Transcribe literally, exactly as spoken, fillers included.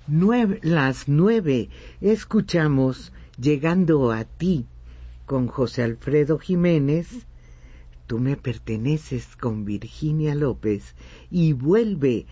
Nueve, las nueve escuchamos Llegando a ti con José Alfredo Jiménez, Tú me perteneces con Virginia López, y Vuelve